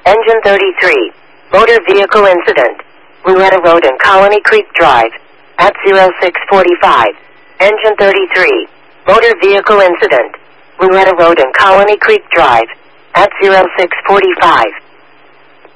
Engine 33. Motor vehicle incident. Louetta Road and Colony Creek Drive. At 0645. Engine 33. Motor vehicle incident. Louetta Road and Colony Creek Drive. At 0645.